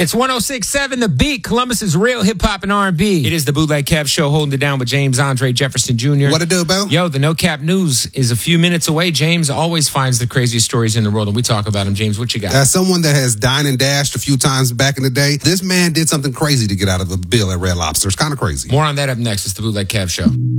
It's 106.7 The Beat, Columbus's real hip-hop and R&B. It is the Bootleg Kev Show, holding it down with James Andre Jefferson Jr. What it do, Bill? Yo, the No Cap News is a few minutes away. James always finds the craziest stories in the world, and we talk about them. James, what you got? As someone that has dined and dashed a few times back in the day, this man did something crazy to get out of a bill at Red Lobster. It's kind of crazy. More on that up next. It's the Bootleg Kev Show.